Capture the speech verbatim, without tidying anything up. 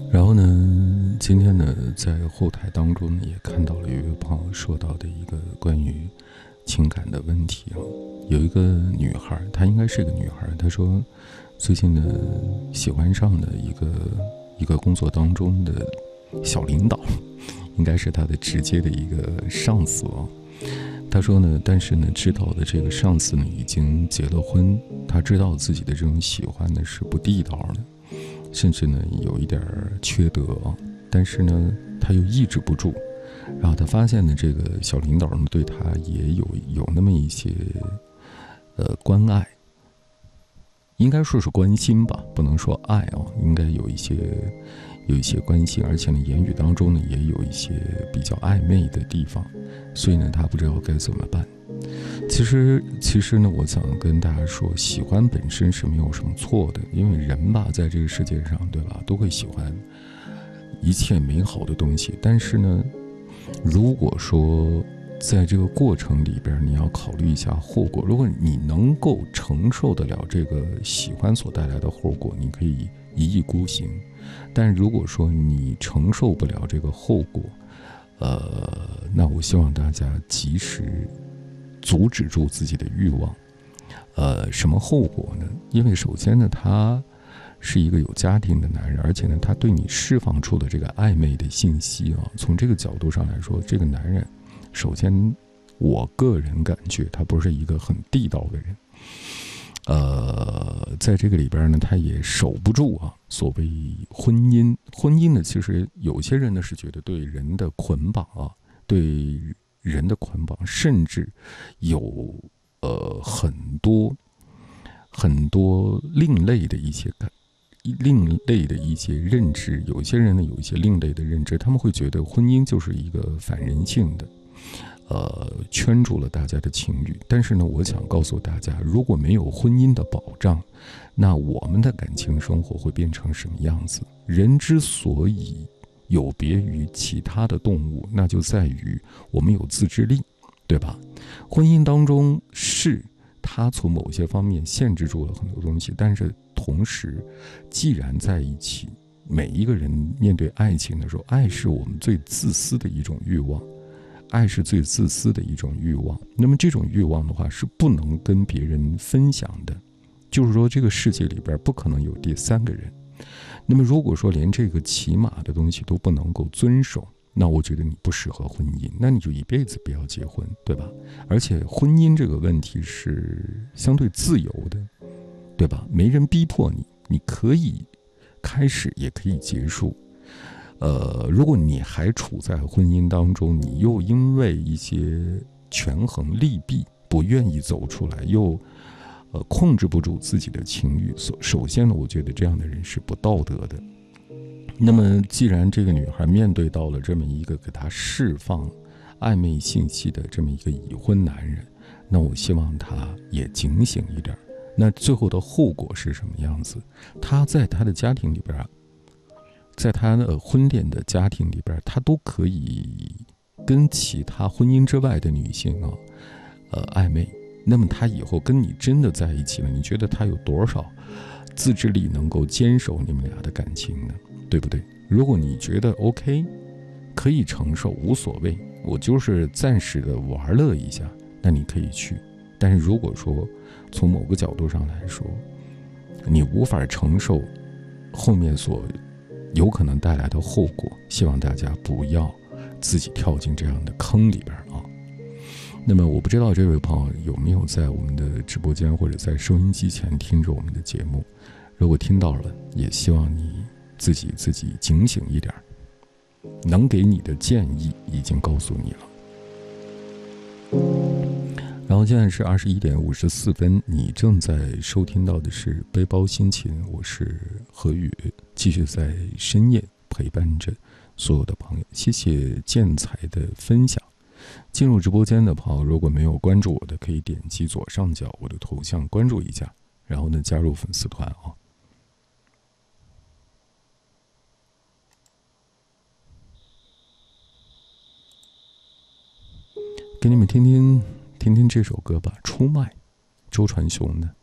然后呢，今天呢，在后台当中呢，也看到了有一位朋友说到的一个关于情感的问题啊。有一个女孩，她应该是个女孩，她说最近呢喜欢上的一个一个工作当中的小领导，应该是她的直接的一个上司啊。她说呢，但是呢，知道的这个上司呢已经结了婚，她知道自己的这种喜欢呢是不地道的。甚至呢有一点缺德啊，但是呢他又抑制不住，然后他发现呢这个小领导呢对他也有有那么一些呃关爱，应该说是关心吧，不能说爱啊，应该有一些有一些关心，而且呢言语当中呢也有一些比较暧昧的地方，所以呢他不知道该怎么办。其实，其实呢，我想跟大家说，喜欢本身是没有什么错的，因为人吧，在这个世界上，对吧，都会喜欢一切美好的东西。但是呢，如果说在这个过程里边，你要考虑一下后果。如果你能够承受得了这个喜欢所带来的后果，你可以一意孤行；但如果说你承受不了这个后果，呃，那我希望大家及时阻止住自己的欲望。呃，什么后果呢？因为首先呢，他是一个有家庭的男人，而且呢，他对你释放出的这个暧昧的信息啊，从这个角度上来说，这个男人，首先，我个人感觉他不是一个很地道的人。呃，在这个里边呢，他也守不住啊，所谓婚姻。婚姻呢，其实有些人呢是觉得对人的捆绑啊，对人的捆绑，甚至有呃很多很多另类的一些感。另类的一些认知，有些人呢有一些另类的认知，他们会觉得婚姻就是一个反人性的，呃，圈住了大家的情欲。但是呢，我想告诉大家，如果没有婚姻的保障，那我们的感情生活会变成什么样子？人之所以有别于其他的动物，那就在于我们有自制力，对吧？婚姻当中是它从某些方面限制住了很多东西，但是同时，既然在一起，每一个人面对爱情的时候，爱是我们最自私的一种欲望，爱是最自私的一种欲望。那么这种欲望的话，是不能跟别人分享的，就是说这个世界里边不可能有第三个人。那么如果说连这个起码的东西都不能够遵守，那我觉得你不适合婚姻，那你就一辈子不要结婚，对吧？而且婚姻这个问题是相对自由的，对吧？没人逼迫你，你可以开始也可以结束。呃，如果你还处在婚姻当中，你又因为一些权衡利弊不愿意走出来，又呃控制不住自己的情欲，首先呢，我觉得这样的人是不道德的。那么既然这个女孩面对到了这么一个给她释放暧昧信息的这么一个已婚男人，那我希望她也警醒一点。那最后的后果是什么样子？她在她的家庭里边，在她的婚恋的家庭里边，她都可以跟其他婚姻之外的女性啊，呃暧昧。那么她以后跟你真的在一起了，你觉得她有多少自制力能够坚守你们俩的感情呢？对不对？如果你觉得 OK， 可以承受，无所谓，我就是暂时的玩乐一下，那你可以去。但是如果说从某个角度上来说，你无法承受后面所有可能带来的后果，希望大家不要自己跳进这样的坑里边啊。那么我不知道这位朋友有没有在我们的直播间或者在收音机前听着我们的节目，如果听到了，也希望你自己自己警醒一点，能给你的建议已经告诉你了。然后现在是二十一点五十四分，你正在收听到的是背包心情，我是何宇，继续在深夜陪伴着所有的朋友。谢谢建材的分享。进入直播间的朋友，如果没有关注我的，可以点击左上角我的头像关注一下，然后呢加入粉丝团啊。给你们听听听听这首歌吧，出卖，周传雄的。